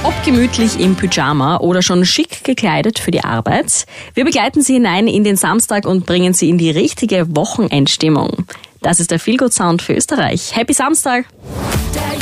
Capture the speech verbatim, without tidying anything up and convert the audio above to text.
Ob gemütlich im Pyjama oder schon schick gekleidet für die Arbeit, wir begleiten Sie hinein in den Samstag und bringen Sie in die richtige Wochenendstimmung. Das ist der Feelgood Sound für Österreich. Happy Samstag!